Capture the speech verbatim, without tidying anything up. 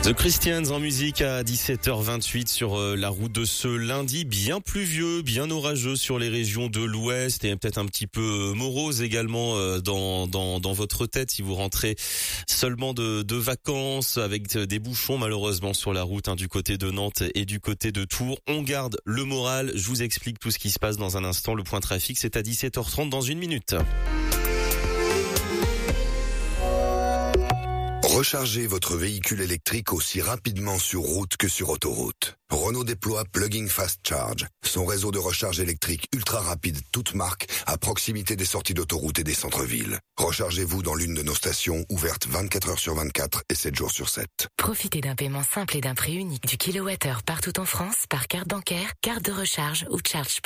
The Christians en musique à dix-sept heures vingt-huit sur la route de ce lundi, bien pluvieux, bien orageux sur les régions de l'Ouest et peut-être un petit peu morose également dans dans dans votre tête si vous rentrez seulement de de vacances avec des bouchons malheureusement sur la route hein, du côté de Nantes et du côté de Tours. On garde le moral, je vous explique tout ce qui se passe dans un instant. Le point trafic, c'est à dix-sept heures trente dans une minute. Rechargez votre véhicule électrique aussi rapidement sur route que sur autoroute. Renault déploie Plugging Fast Charge, son réseau de recharge électrique ultra rapide toute marque à proximité des sorties d'autoroute et des centres-villes. Rechargez-vous dans l'une de nos stations ouvertes vingt-quatre heures sur vingt-quatre et sept jours sur sept. Profitez d'un paiement simple et d'un prix unique du kilowattheure partout en France par carte bancaire, carte de recharge ou charge.